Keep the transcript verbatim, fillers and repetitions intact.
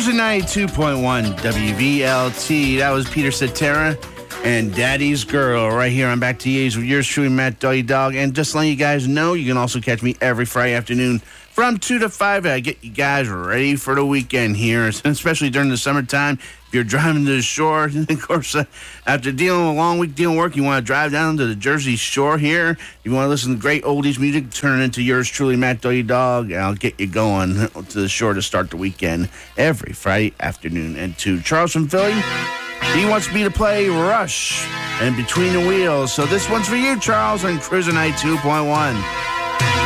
Cruising ninety-two point one W V L T. That was Peter Cetera and Daddy's Girl right here on Back to Ye's with yours truly, Matt Doggy Dog. And just letting you guys know, you can also catch me every Friday afternoon from two to five. I get you guys ready for the weekend here, especially during the summertime. If you're driving to the shore, and of course, uh, after dealing with a long week dealing work, you want to drive down to the Jersey Shore here. You want to listen to great oldies music, turn it into yours truly, Matt Doggy Dog, and I'll get you going to the shore to start the weekend every Friday afternoon. And to Charles from Philly, he wants me to play Rush and Between the Wheels. So this one's for you, Charles, on Cruising ninety-two point one.